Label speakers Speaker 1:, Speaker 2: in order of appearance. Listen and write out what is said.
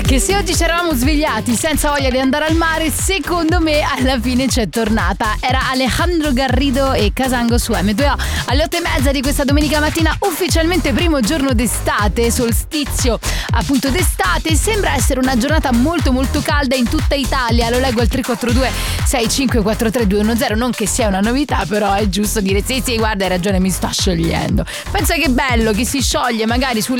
Speaker 1: Che se oggi ci eravamo svegliati senza voglia di andare al mare, secondo me alla fine c'è tornata. Era Alejandro Garrido e Casango su M2O. Alle 8:30 di questa domenica mattina, ufficialmente primo giorno d'estate, solstizio appunto d'estate. Sembra essere una giornata molto molto calda in tutta Italia. Lo leggo al 342 6543 210. Non che sia una novità, però è giusto dire sì, guarda, hai ragione, mi sta sciogliendo. Pensa che bello che si scioglie magari sulle